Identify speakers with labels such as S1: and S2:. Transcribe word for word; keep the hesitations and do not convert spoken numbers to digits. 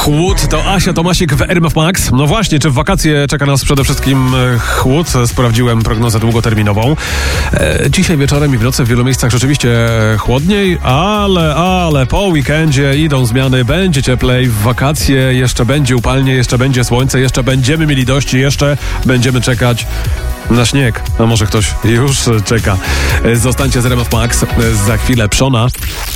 S1: Chłód to Asia Tomasik w R M F Max. No właśnie, czy w wakacje czeka nas przede wszystkim chłód? Sprawdziłem prognozę długoterminową. E, dzisiaj wieczorem i w nocy w wielu miejscach rzeczywiście chłodniej, ale, ale po weekendzie idą zmiany, będzie cieplej, w wakacje jeszcze będzie upalnie, jeszcze będzie słońce, jeszcze będziemy mieli dość, jeszcze będziemy czekać na śnieg. A może ktoś już czeka. Zostańcie z R M F Max, za chwilę Przona.